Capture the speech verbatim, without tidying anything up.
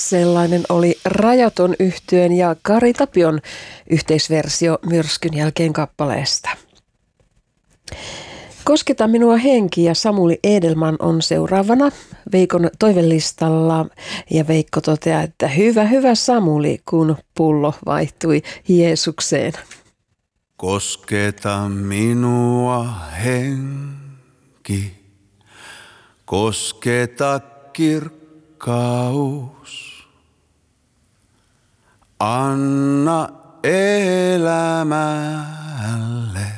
Sellainen oli Rajaton yhtyeen ja Kari Tapion yhteisversio Myrskyn jälkeen kappaleesta. Kosketa minua henki ja Samuli Edelman on seuraavana Veikon toivelistalla. Ja Veikko toteaa, että hyvä, hyvä Samuli, kun pullo vaihtui Jeesukseen. Kosketa minua henki, kosketa kirkkaus. Anna elämälle